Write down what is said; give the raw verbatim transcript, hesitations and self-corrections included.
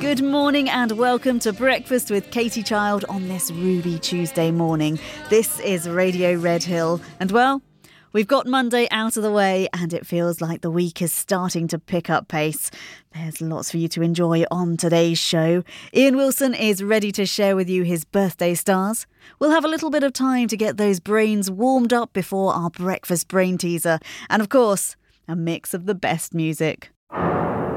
Good morning and welcome to Breakfast with Katie Child on this Ruby Tuesday morning. This is Radio Red Hill and, well, we've got Monday out of the way and it feels like the week is starting to pick up pace. There's lots for you to enjoy on today's show. Ian Wilson is ready to share with you his birthday stars. We'll have a little bit of time to get those brains warmed up before our breakfast brain teaser. And of course, a mix of the best music.